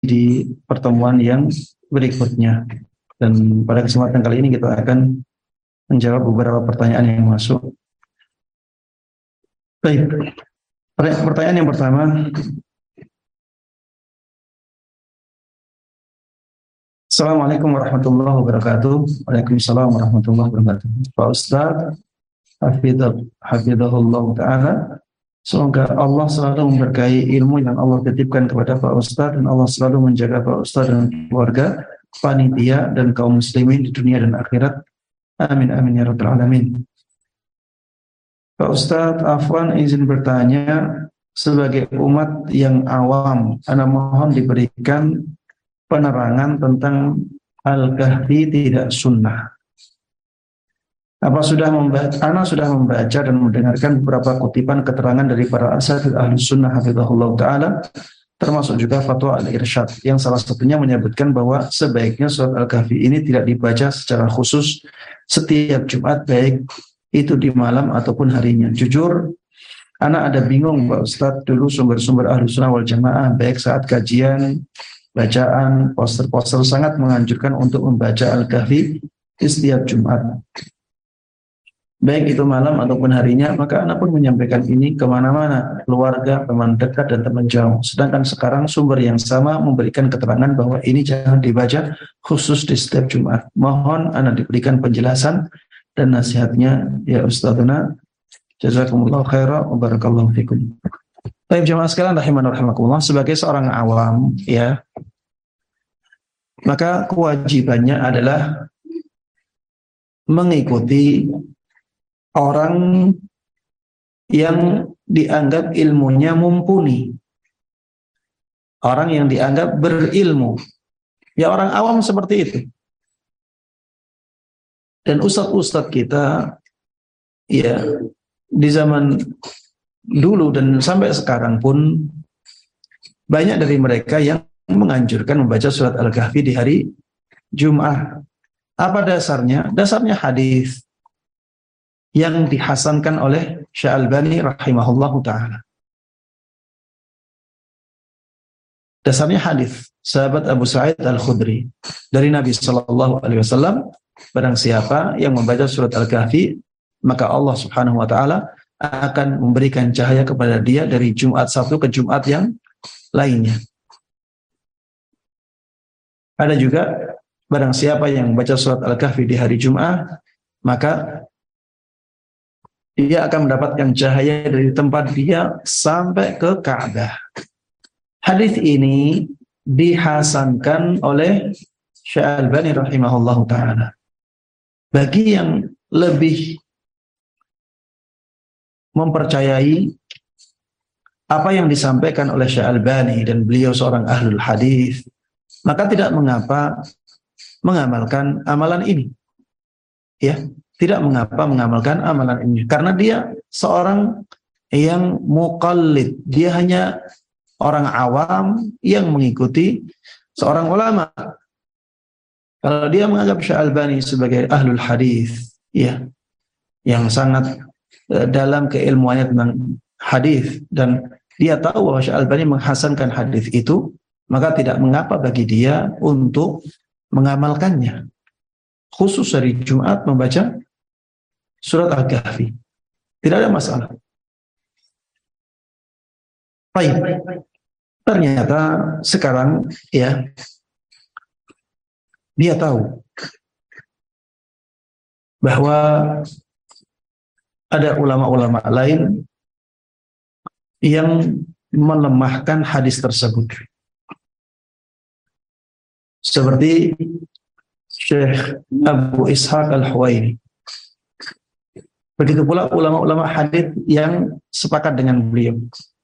di pertemuan yang berikutnya. Dan pada kesempatan kali ini kita akan menjawab beberapa pertanyaan yang masuk. Baik, pertanyaan yang pertama. Assalamualaikum warahmatullahi wabarakatuh. Waalaikumsalam warahmatullahi wabarakatuh. Pak Ustaz, hafizahullah ta'ala, semoga Allah selalu memberkahi ilmu yang Allah titipkan kepada Pak Ustaz, dan Allah selalu menjaga Pak Ustaz dan keluarga, panitia, dan kaum muslimin di dunia dan akhirat. Amin amin ya rabbal alamin. Pak Ustaz, afwan izin bertanya, sebagai umat yang awam, ana mohon diberikan penerangan tentang Al-Kahfi tidak sunnah. Ana sudah membaca dan mendengarkan beberapa kutipan keterangan dari para asatidz Ahlus Sunnah hafizahullah ta'ala, termasuk juga fatwa Al-Irsyad, yang salah satunya menyebutkan bahwa sebaiknya surat Al-Kahfi ini tidak dibaca secara khusus setiap Jumat, baik itu di malam ataupun harinya. Jujur, ana ada bingung Pak Ustadz, dulu sumber-sumber Ahlus Sunnah wal Jamaah, baik saat kajian, bacaan, poster-poster sangat menganjurkan untuk membaca Al-Kahfi di setiap Jumat, baik itu malam ataupun harinya. Maka anak pun menyampaikan ini kemana-mana, keluarga, teman dekat, dan teman jauh. Sedangkan sekarang sumber yang sama memberikan keterangan bahwa ini jangan dibaca khusus di setiap Jumat. Mohon anak diberikan penjelasan dan nasihatnya ya Ustadzuna. Jazakumullah khairan wa barakallahu fikum. Baik jemaah sekalian rahiman wa rahimakumullah, sebagai seorang awam ya, maka kewajibannya adalah mengikuti orang yang dianggap ilmunya mumpuni, orang yang dianggap berilmu. Ya, orang awam seperti itu. Dan ustadz-ustadz kita ya di zaman dulu dan sampai sekarang pun banyak dari mereka yang menganjurkan membaca surat Al-Kahfi di hari Jum'ah. Apa dasarnya? Dasarnya hadis yang dihasankan oleh Syekh Al-Albani rahimahullahu ta'ala. Dasarnya hadis sahabat Abu Sa'id Al-Khudri dari Nabi sallallahu alaihi wasallam, barang siapa yang membaca surat Al-Kahfi, maka Allah Subhanahu wa taala akan memberikan cahaya kepada dia dari Jumat satu ke Jumat yang lainnya. Ada juga, barang siapa yang membaca surat Al-Kahfi di hari Jumat, maka dia akan mendapatkan cahaya dari tempat dia sampai ke Ka'bah. Hadis ini dihasankan oleh Syekh Al-Albani rahimahullahu ta'ala. Bagi yang lebih mempercayai apa yang disampaikan oleh Syekh Al-Albani, dan beliau seorang ahlul hadis, maka tidak mengapa mengamalkan amalan ini. Ya, tidak mengapa mengamalkan amalan ini, karena dia seorang yang muqallid, dia hanya orang awam yang mengikuti seorang ulama. Kalau dia menganggap Syekh Al-Albani sebagai ahlul hadis, ya, yang sangat dalam keilmuannya tentang hadis, dan dia tahu bahwa Syekh Al-Albani menghasankan hadis itu, maka tidak mengapa bagi dia untuk mengamalkannya, khusus hari Jumat membaca surat Al-Kahfi. Tidak ada masalah. Baik. Ternyata sekarang ya, dia tahu bahwa ada ulama-ulama lain yang melemahkan hadis tersebut, seperti Syekh Abu Ishaq Al-Huwaini. Begitu pula ulama-ulama hadis yang sepakat dengan beliau.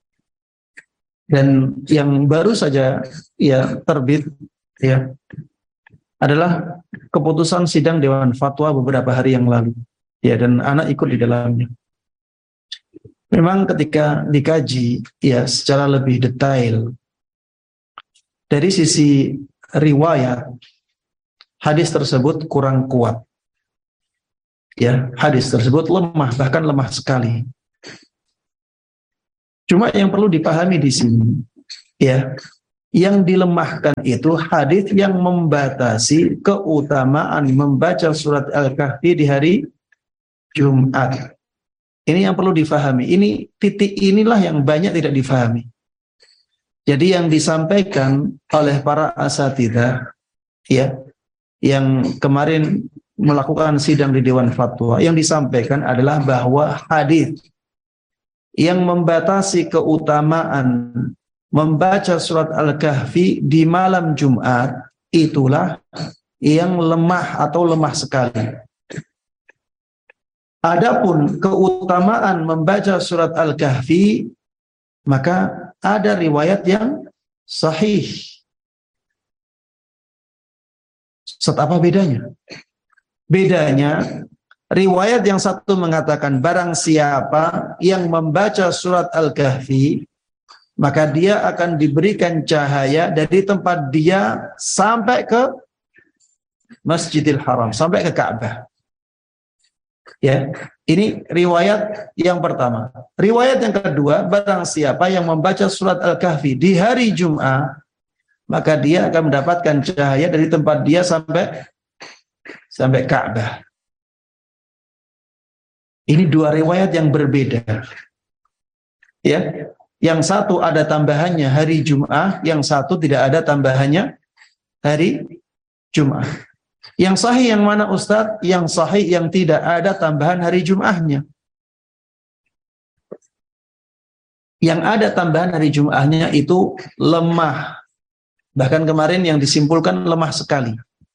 Dan yang baru saja ya terbit ya adalah keputusan sidang Dewan Fatwa beberapa hari yang lalu. Ya, dan anak ikut di dalamnya. Memang ketika dikaji ya secara lebih detail dari sisi riwayat, hadis tersebut kurang kuat. Ya, hadis tersebut lemah, bahkan lemah sekali. Cuma yang perlu dipahami di sini, ya, Yang dilemahkan itu hadis yang membatasi keutamaan membaca surat Al-Kahfi di hari Jumat. Ini yang perlu difahami. Ini titik inilah yang banyak tidak difahami. Jadi yang disampaikan oleh para asatidzah ya, yang kemarin melakukan sidang di Dewan Fatwa, yang disampaikan adalah bahwa hadis yang membatasi keutamaan membaca surat Al-Kahfi di malam Jumat itulah yang lemah atau lemah sekali. Adapun keutamaan membaca surat Al-Kahfi, maka ada riwayat yang sahih. Apa bedanya? Bedanya, riwayat yang satu mengatakan barang siapa yang membaca surat Al-Kahfi, maka dia akan diberikan cahaya dari tempat dia sampai ke Masjidil Haram, sampai ke Ka'bah. Ya, ini riwayat yang pertama. Riwayat yang kedua, barang siapa yang membaca surat Al-Kahfi di hari Jumat, maka dia akan mendapatkan cahaya dari tempat dia sampai Ka'bah. Ini dua riwayat yang berbeda. Ya, yang satu ada tambahannya hari Jumat, yang satu tidak ada tambahannya hari Jumat. Yang sahih yang mana Ustadz? Yang sahih yang tidak ada tambahan hari Jumatnya. Yang ada tambahan hari Jumatnya itu lemah. Bahkan kemarin yang disimpulkan lemah sekali.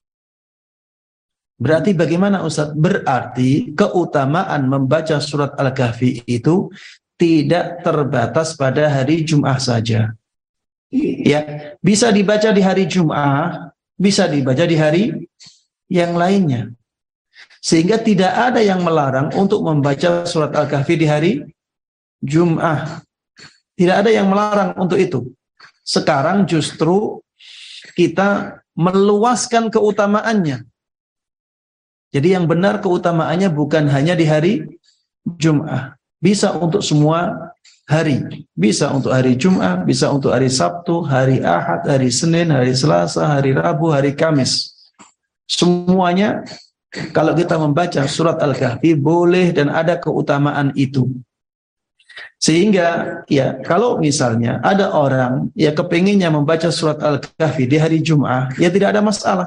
Berarti bagaimana Ustadz? Berarti keutamaan membaca surat Al-Kahfi itu tidak terbatas pada hari Jumat saja. Ya, bisa dibaca di hari Jumat, bisa dibaca di hari yang lainnya. Sehingga tidak ada yang melarang untuk membaca surat Al-Kahfi di hari Jumat. Tidak ada yang melarang untuk itu. Sekarang justru kita meluaskan keutamaannya. Jadi yang benar keutamaannya bukan hanya di hari Jumat. Bisa untuk semua hari. Bisa untuk hari Jumat, bisa untuk hari Sabtu, hari Ahad, hari Senin, hari Selasa, hari Rabu, hari Kamis. Semuanya kalau kita membaca surat Al-Kahfi boleh dan ada keutamaan itu. Sehingga ya kalau misalnya ada orang ya kepinginnya membaca surat Al-Kahfi di hari Jumat, ya tidak ada masalah.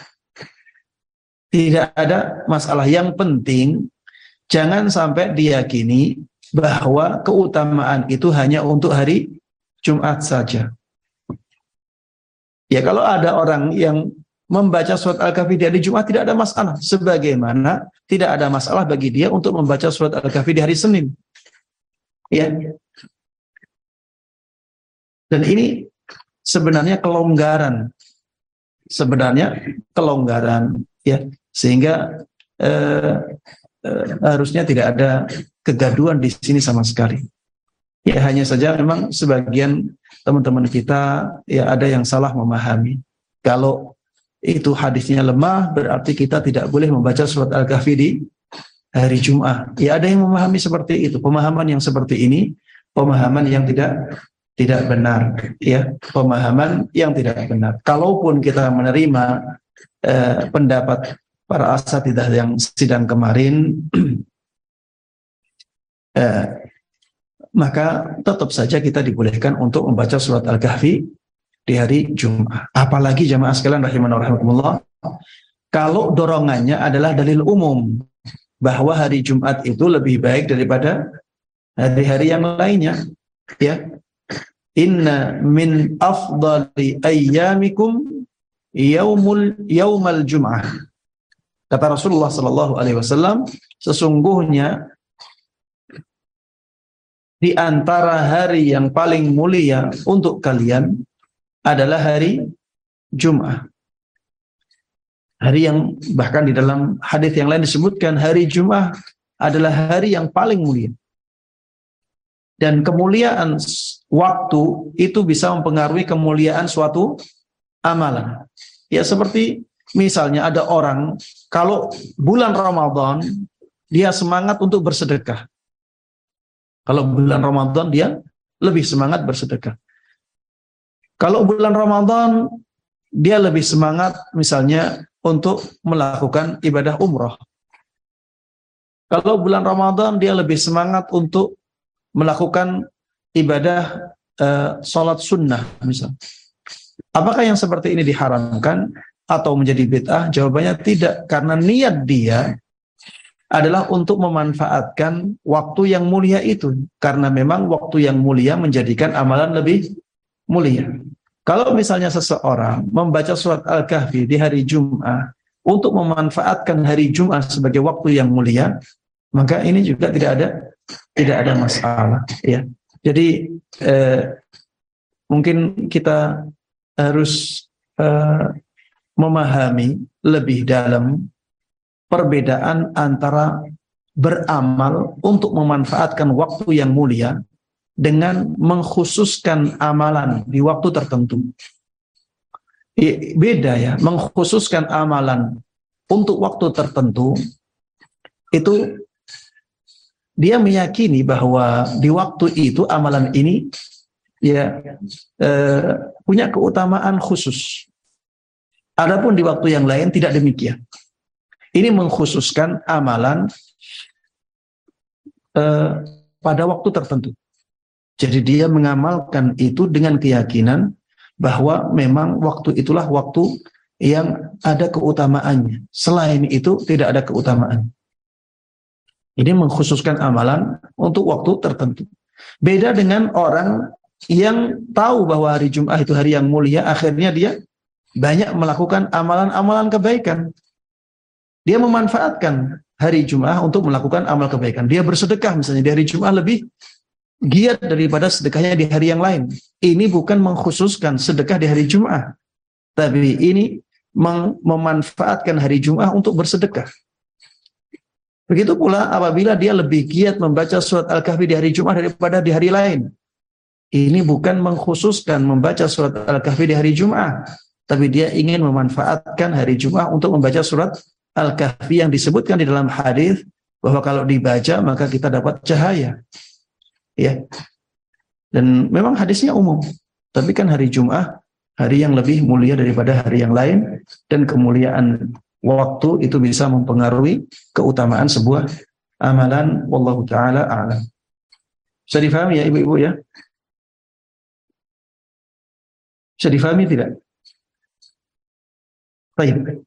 Tidak ada masalah. Yang penting jangan sampai diyakini bahwa keutamaan itu hanya untuk hari Jumat saja. Ya kalau ada orang yang membaca surat Al-Kahfi di hari Jumat tidak ada masalah. Sebagaimana tidak ada masalah bagi dia untuk membaca surat Al-Kahfi di hari Senin. Ya. Dan ini sebenarnya kelonggaran. Ya. Sehingga harusnya tidak ada kegaduhan di sini sama sekali. Ya hanya saja memang sebagian teman-teman kita ya ada yang salah memahami. Kalau itu hadisnya lemah berarti kita tidak boleh membaca surat Al-Kahfi di hari Jumat. Ya ada yang memahami seperti itu. Pemahaman yang seperti ini pemahaman yang tidak benar, ya, pemahaman yang tidak benar. Kalaupun kita menerima pendapat para asatidzah yang sidang kemarin, maka tetap saja kita dibolehkan untuk membaca surat Al-Kahfi di hari Jumat. Apalagi jamaah sekalian rahimana rahimakumullah, kalau dorongannya adalah dalil umum bahwa hari Jumat itu lebih baik daripada hari-hari yang lainnya, ya. Inna min afdali ayyamikum yaumal Jum'ah. Kata Rasulullah sallallahu alaihi wasallam, sesungguhnya di antara hari yang paling mulia untuk kalian adalah hari Jumat. Hari yang bahkan di dalam hadis yang lain disebutkan hari Jumat adalah hari yang paling mulia. Dan kemuliaan waktu itu bisa mempengaruhi kemuliaan suatu amalan. Ya seperti misalnya ada orang kalau bulan Ramadan dia semangat untuk bersedekah. Kalau bulan Ramadan dia lebih semangat bersedekah. Kalau bulan Ramadan dia lebih semangat misalnya untuk melakukan ibadah umroh. Kalau bulan Ramadan dia lebih semangat untuk melakukan ibadah sholat sunnah misalnya. Apakah yang seperti ini diharamkan atau menjadi bid'ah? Jawabannya tidak, karena niat dia adalah untuk memanfaatkan waktu yang mulia itu, karena memang waktu yang mulia menjadikan amalan lebih mulia. Kalau misalnya seseorang membaca surat Al-Kahfi di hari Jum'ah untuk memanfaatkan hari Jum'ah sebagai waktu yang mulia, maka ini juga tidak ada masalah, ya. Jadi mungkin kita harus memahami lebih dalam perbedaan antara beramal untuk memanfaatkan waktu yang mulia dengan mengkhususkan amalan di waktu tertentu. Beda ya, mengkhususkan amalan untuk waktu tertentu itu dia meyakini bahwa di waktu itu amalan ini ya punya keutamaan khusus. Adapun di waktu yang lain tidak demikian. Ini mengkhususkan amalan pada waktu tertentu. Jadi dia mengamalkan itu dengan keyakinan bahwa memang waktu itulah waktu yang ada keutamaannya. Selain itu tidak ada keutamaan. Ini mengkhususkan amalan untuk waktu tertentu. Beda dengan orang yang tahu bahwa hari Jum'ah itu hari yang mulia, akhirnya dia banyak melakukan amalan-amalan kebaikan. Dia memanfaatkan hari Jum'ah untuk melakukan amal kebaikan. Dia bersedekah misalnya di hari Jum'ah lebih giat daripada sedekahnya di hari yang lain. Ini bukan mengkhususkan sedekah di hari Jum'ah, tapi ini memanfaatkan hari Jum'ah untuk bersedekah. Begitu pula apabila dia lebih giat membaca surat Al-Kahfi di hari Jum'ah daripada di hari lain. Ini bukan mengkhususkan membaca surat Al-Kahfi di hari Jum'ah, tapi dia ingin memanfaatkan hari Jum'ah untuk membaca surat Al-Kahfi yang disebutkan di dalam hadis bahwa kalau dibaca maka kita dapat cahaya. Ya. Dan memang hadisnya umum. Tapi kan hari Jum'ah hari yang lebih mulia daripada hari yang lain, dan kemuliaan waktu itu bisa mempengaruhi keutamaan sebuah amalan. Wallahu taala a'lam. Bisa difahami ya ibu-ibu ya? Bisa difahami tidak? Baik.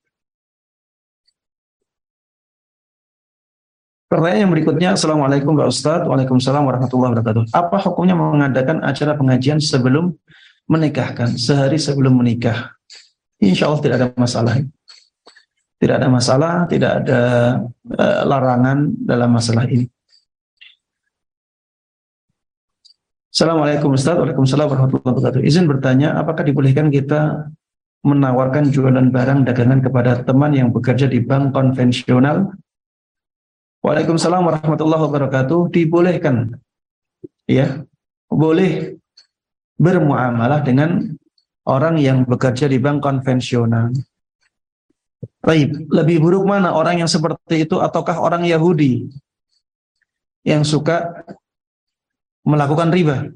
Pertanyaan yang berikutnya, Assalamualaikum Pak Ustadz. Waalaikumsalam warahmatullahi wabarakatuh. Apa hukumnya mengadakan acara pengajian sebelum menikahkan, sehari sebelum menikah? Insya Allah tidak ada masalah. Tidak ada masalah, tidak ada larangan dalam masalah ini. Assalamualaikum Ustaz. Waalaikumsalam warahmatullahi wabarakatuh. Izin bertanya, apakah dibolehkan kita menawarkan jualan barang dagangan kepada teman yang bekerja di bank konvensional? Waalaikumsalam warahmatullahi wabarakatuh. Dibolehkan. Ya, boleh bermuamalah dengan orang yang bekerja di bank konvensional. Baik, lebih buruk mana, orang yang seperti itu ataukah orang Yahudi yang suka melakukan riba?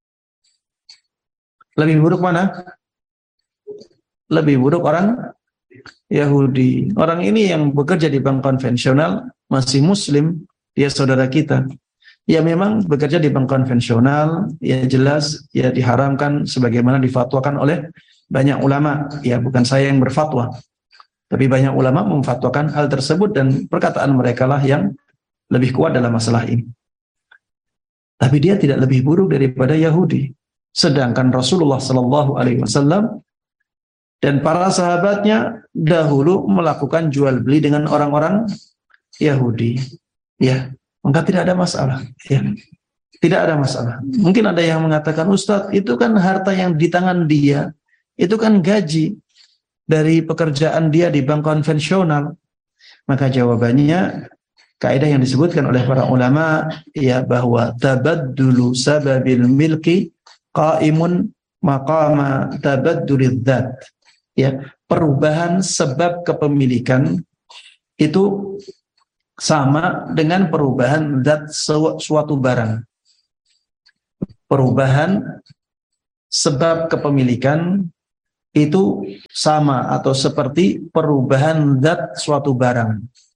Lebih buruk mana? Lebih buruk orang Yahudi. Orang ini yang bekerja di bank konvensional masih muslim, dia saudara kita. Ya memang bekerja di bank konvensional, ya jelas ya diharamkan sebagaimana difatwakan oleh banyak ulama. Ya bukan saya yang berfatwa, tapi banyak ulama memfatwakan hal tersebut dan perkataan mereka lah yang lebih kuat dalam masalah ini. Tapi dia tidak lebih buruk daripada Yahudi. Sedangkan Rasulullah Sallallahu Alaihi Wasallam dan para sahabatnya dahulu melakukan jual beli dengan orang-orang Yahudi. Ya, maka tidak ada masalah. Ya, tidak ada masalah. Mungkin ada yang mengatakan, Ustadz, itu kan harta yang di tangan dia, itu kan gaji dari pekerjaan dia di bank konvensional. Maka jawabannya, kaidah yang disebutkan oleh para ulama, ya bahwa tabaddulu sababil milki qaimun maqama tabaddulid dzat. Ya, perubahan sebab kepemilikan itu sama dengan perubahan zat suatu barang. Perubahan sebab kepemilikan itu sama atau seperti perubahan zat suatu barang.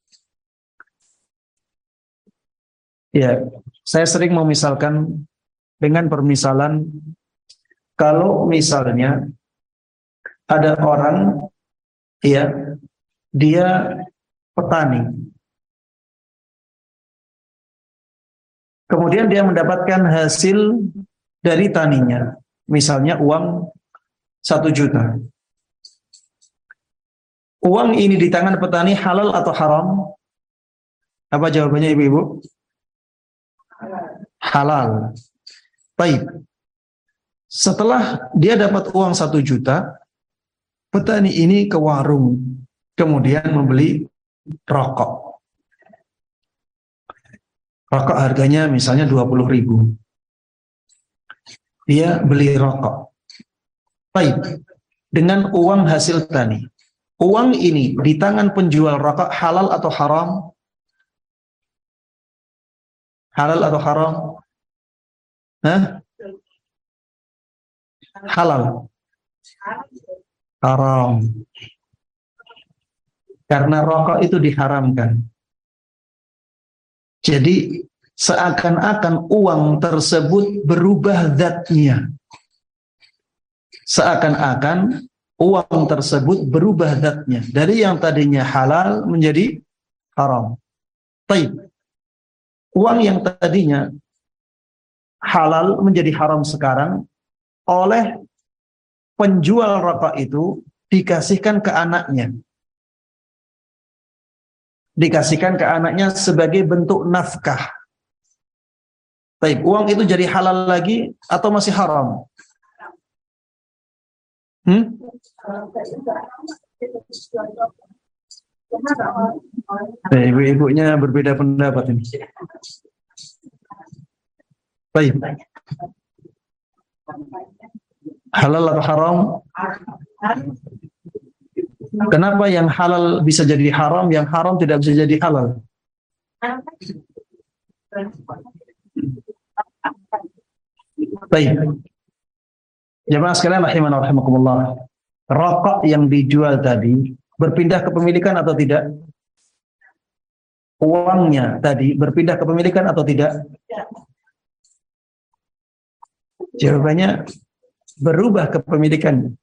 Ya, saya sering memisalkan dengan permisalan, kalau misalnya ada orang, ya, dia petani, kemudian dia mendapatkan hasil dari taninya, misalnya uang 1 juta. Uang ini di tangan petani halal atau haram? Apa jawabannya ibu-ibu? Halal. Baik. Setelah dia dapat uang 1 juta, petani ini ke warung, kemudian membeli rokok. Rokok harganya misalnya 20.000. Dia beli rokok. Baik. Dengan uang hasil tani. Uang ini di tangan penjual rokok halal atau haram? Halal atau haram? Hah? Halal. Haram. Karena rokok itu diharamkan. Jadi seakan-akan uang tersebut berubah zatnya. Seakan-akan uang tersebut berubah zatnya. Dari yang tadinya halal menjadi haram. Baik. Uang yang tadinya halal menjadi haram sekarang oleh penjual rokok itu dikasihkan ke anaknya. Dikasihkan ke anaknya sebagai bentuk nafkah. Baik, uang itu jadi halal lagi atau masih haram? Ibu-ibunya berbeda pendapat ini. Baik. Halal atau haram? Kenapa yang halal bisa jadi haram, yang haram tidak bisa jadi halal? Baik. Jemaah sekalian rahimana rahimakumullah. Rokok yang dijual tadi berpindah kepemilikan atau tidak? Uangnya tadi berpindah kepemilikan atau tidak? Jawabannya berubah kepemilikannya.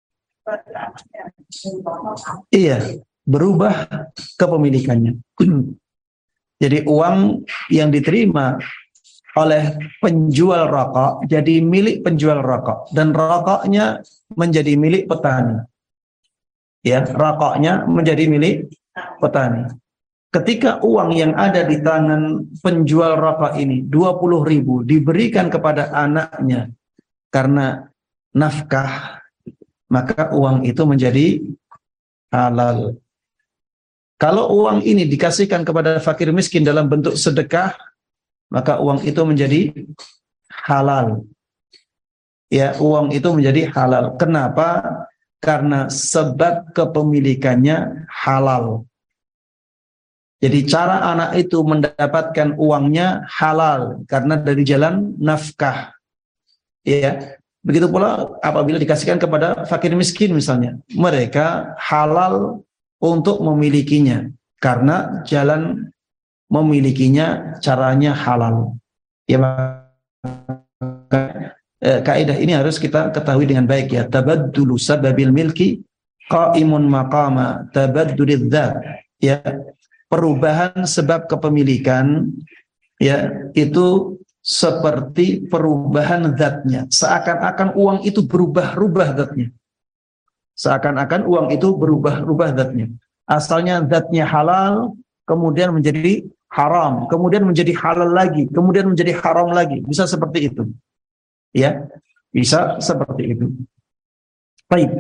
Iya, berubah kepemilikannya. Jadi uang yang diterima oleh penjual rokok jadi milik penjual rokok, dan rokoknya menjadi milik petani. Ya, rokoknya menjadi milik petani. Ketika uang yang ada di tangan penjual rokok ini 20.000 diberikan kepada anaknya karena nafkah, maka uang itu menjadi halal. Kalau uang ini dikasihkan kepada fakir miskin dalam bentuk sedekah, maka uang itu menjadi halal. Ya, uang itu menjadi halal. Kenapa? Karena sebab kepemilikannya halal. Jadi cara anak itu mendapatkan uangnya halal karena dari jalan nafkah. Ya, begitu pula apabila dikasihkan kepada fakir miskin misalnya, mereka halal untuk memilikinya karena jalan memilikinya caranya halal. Ya, kaidah ini harus kita ketahui dengan baik ya. Tabaddulu sababil milki qaimun maqama tabaddulidz dzat. Ya, perubahan sebab kepemilikan ya itu seperti perubahan zatnya. Seakan-akan uang itu berubah-ubah zatnya. Seakan-akan uang itu berubah-ubah zatnya. Asalnya zatnya halal, kemudian menjadi haram, kemudian menjadi halal lagi, kemudian menjadi haram lagi. Bisa seperti itu. Ya, bisa seperti itu. Baik.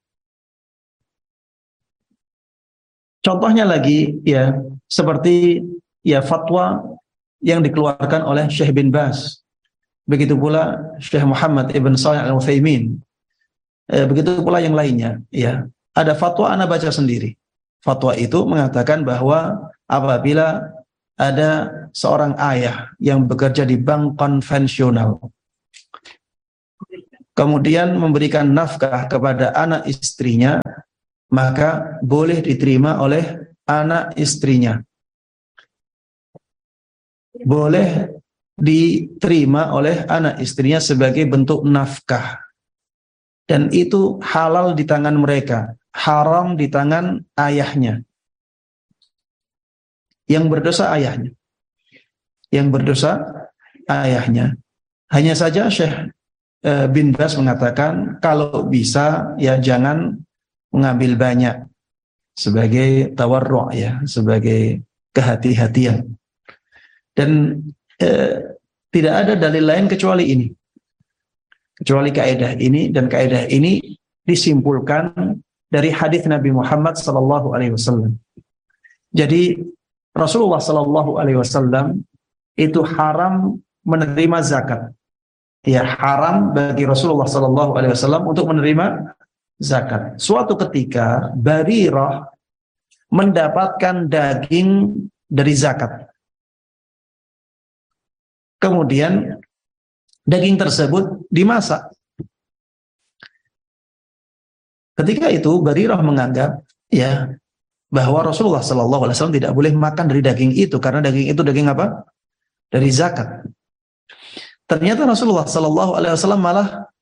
Contohnya lagi ya, seperti ya fatwa yang dikeluarkan oleh Syekh bin Baz. Begitu pula Syekh Muhammad ibn Shalih al-Utsaimin. Begitu pula yang lainnya ya. Ada fatwa ana baca sendiri. Fatwa itu mengatakan bahwa apabila ada seorang ayah yang bekerja di bank konvensional, kemudian memberikan nafkah kepada anak istrinya, maka boleh diterima oleh anak istrinya. Boleh diterima oleh anak istrinya sebagai bentuk nafkah. Dan itu halal di tangan mereka, haram di tangan ayahnya. Yang berdosa ayahnya. Yang berdosa ayahnya. Hanya saja Syekh bin Baz mengatakan kalau bisa ya jangan mengambil banyak sebagai tawarru' ya, sebagai kehati-hatian. Dan tidak ada dalil lain kecuali ini. Kecuali kaidah ini, dan kaidah ini disimpulkan dari hadis Nabi Muhammad sallallahu alaihi wasallam. Jadi Rasulullah sallallahu alaihi wasallam itu haram menerima zakat. Ya, haram bagi Rasulullah sallallahu alaihi wasallam untuk menerima zakat. Suatu ketika Barirah mendapatkan daging dari zakat. Kemudian daging tersebut dimasak. Ketika itu Barirah menganggap ya bahwa Rasulullah sallallahu alaihi wasallam tidak boleh makan dari daging itu karena daging itu daging apa? Dari zakat. Ternyata Rasulullah sallallahu alaihi wasallam malah